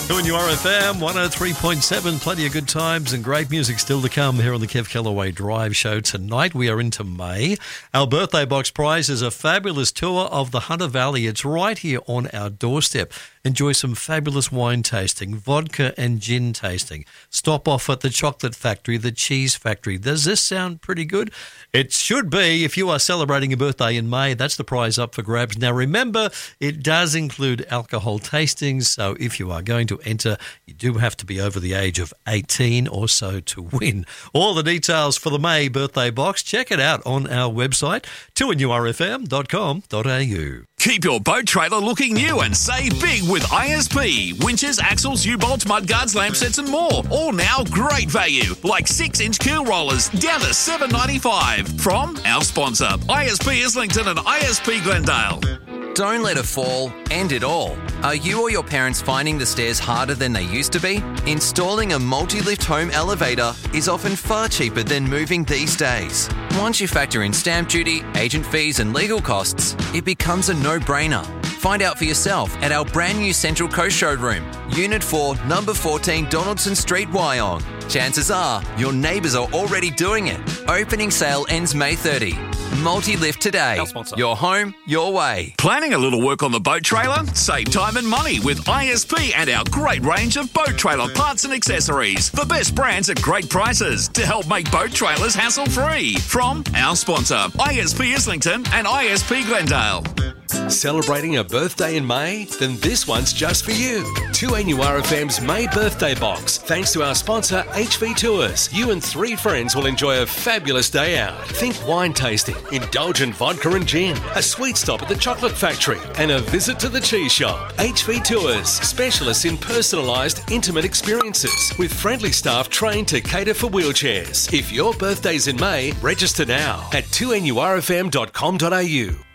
Doing your RFM 103.7, plenty of good times and great music still to come here on the Kev Callaway Drive Show tonight. We are into May. Our birthday box prize is a fabulous tour of the Hunter Valley. It's right here on our doorstep. Enjoy some fabulous wine tasting, vodka and gin tasting. Stop off at the chocolate factory, the cheese factory. Does this sound pretty good? It should be. If you are celebrating a birthday in May, that's the prize up for grabs. Now remember, it does include alcohol tastings, so if you are going to enter, you do have to be over the age of 18 or so to win. All the details for the May birthday box, check it out on our website, 2NURFM.com.au. Keep your boat trailer looking new and save big with ISP. Winches, axles, U-bolts, mudguards, lamp sets and more. All now great value, like 6-inch keel rollers down to $7.95. From our sponsor, ISP Islington and ISP Glendale. Don't let a fall end it all. Are you or your parents finding the stairs harder than they used to be? Installing a multi-lift home elevator is often far cheaper than moving these days. Once you factor in stamp duty, agent fees and legal costs, it becomes a no-brainer. Find out for yourself at our brand new Central Coast showroom, Unit 4, number 14 Donaldson Street, Wyong. Chances are your neighbours are already doing it. Opening sale ends May 30. Multi-lift today. Your home, your way. Planning a little work on the boat trailer? Save time and money with ISP and our great range of boat trailer parts and accessories. The best brands at great prices to help make boat trailers hassle-free. From our sponsor, ISP Islington and ISP Glendale. Celebrating a birthday in May? Then this one's just for you. 2NURFM's May birthday box. Thanks to our sponsor, HV Tours. You and 3 friends will enjoy a fabulous day out. Think wine tasting, indulgent vodka and gin, a sweet stop at the chocolate factory, and a visit to the cheese shop. HV Tours, specialists in personalised, intimate experiences with friendly staff trained to cater for wheelchairs. If your birthday's in May, register now at 2NURFM.com.au.